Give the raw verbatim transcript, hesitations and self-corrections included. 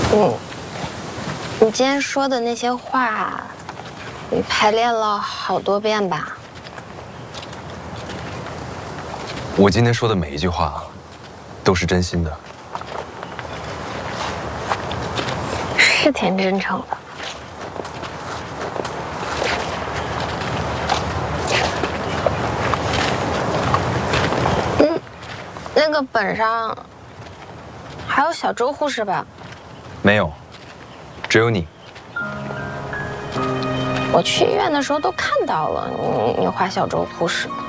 嗯，你今天说的那些话，你排练了好多遍吧？ 我今天说的每一句话，都是真心的， 是挺真诚的。嗯，那个本上还有小周护士吧？ 没有，只有你。 我去医院的时候都看到了，你你画小周护士。